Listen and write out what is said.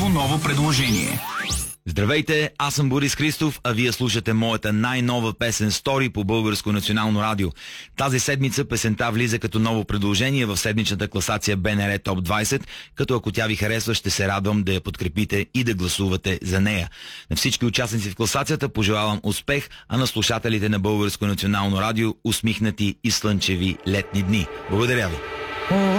всяко ново предложение. Здравейте, аз съм Борис Христов, а вие слушате моята най-нова песен "Стори" по Българско национално радио. Тази седмица песента влиза като ново предложение в седмичната класация БНР Топ 20, като ако тя ви харесва, ще се радвам да я подкрепите и да гласувате за нея. На всички участници в класацията пожелавам успех, а на слушателите на Българско национално радио усмихнати и слънчеви летни дни. Благодаря ви!